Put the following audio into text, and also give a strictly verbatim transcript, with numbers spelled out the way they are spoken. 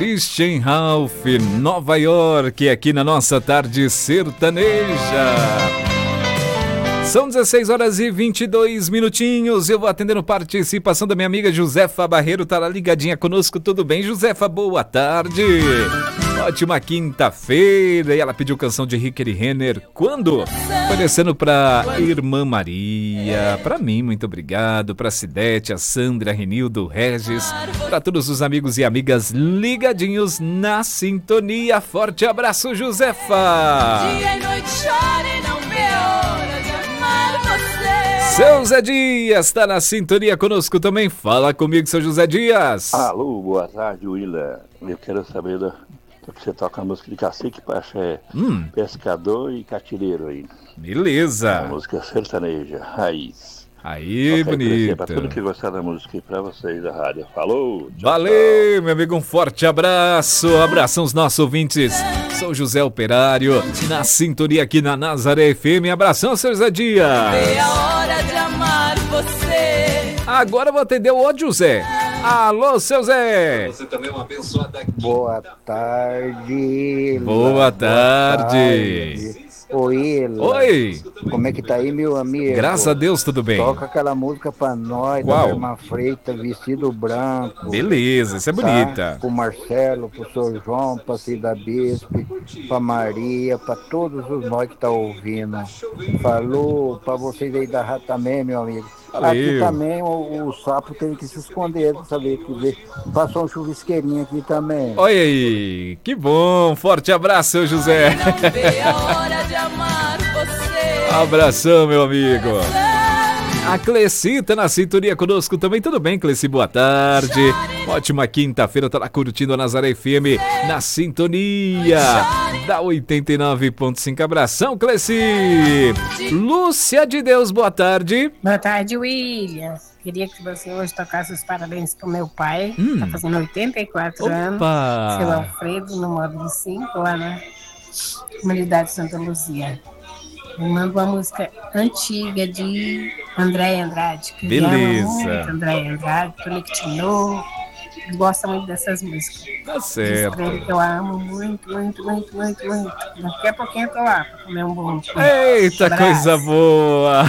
Christian Ralph, Nova York, aqui na nossa tarde sertaneja. São dezesseis horas e vinte e dois minutinhos. Eu vou atendendo participação da minha amiga Josefa Barreiro. Tá lá ligadinha conosco. Tudo bem, Josefa? Boa tarde. Ótima quinta-feira. E ela pediu canção de Ricker e Renner. Quando? Oferecendo pra Irmã Maria. Pra mim, muito obrigado. Pra Cidete, a Sandra, a Renildo, o Regis. Pra todos os amigos e amigas ligadinhos na sintonia. Forte abraço, Josefa. Dia e noite chora e não vê a hora de amar você. Seu Zé Dias tá na sintonia conosco também. Fala comigo, seu José Dias. Alô, boa tarde, Willa. Eu quero saber do, do que você toca a música de cacique, Pacha, é Hum. pescador e catireiro aí. A Beleza. música sertaneja, raiz. Aí, Toca aí pra você, bonito. pra tudo que gostar da música e pra vocês da rádio. Falou, tchau, Valeu, meu amigo, um forte abraço. Abração aos nossos ouvintes. Sou José Operário, na sintonia aqui na Nazaré F M. Abração, seu Zé Dias. É a hora de amar você. Agora eu vou atender o outro José. Alô, seu Zé. Você também é uma abençoada. Boa tarde. Boa tarde. Oi, Oi. como é que tá aí, meu amigo? Graças a Deus, tudo bem. Toca aquela música pra nós, Qual? da Irmã Freita, vestido branco. Beleza, essa é tá? bonita. Pro Marcelo, pro senhor João, pra Cida Bispo, pra Maria, pra todos os nós que tá ouvindo. Falou pra vocês aí da rádio também, meu amigo. Valeu. Aqui também o, o sapo tem que se esconder, saber que vê. Passou um chuvisqueirinho aqui também. Olha aí, que bom. Forte abraço, seu José. Não vê a hora de amar você. Abração, meu amigo. A Cleci tá na sintonia conosco também. Tudo bem, Cleci? Boa tarde. Ótima quinta-feira, tá lá curtindo a Nazaré F M na sintonia da oitenta e nove ponto cinco. Abração, Cleci. Lúcia de Deus, boa tarde. Boa tarde, William. Queria que você hoje tocasse os parabéns pro meu pai. Hum. Tá fazendo oitenta e quatro anos. Opa! Seu Alfredo, no módulo cinco, lá na comunidade Santa Luzia. Eu mando uma música antiga de Andréia Andrade. Que eu Beleza. amo muito Andréia Andrade, conectinou. Gosta muito dessas músicas. Tá Diz certo. pra ele que eu amo muito, muito, muito, muito, muito. Daqui a pouquinho eu tô lá pra comer um bolo. Eita, Abraço. coisa boa!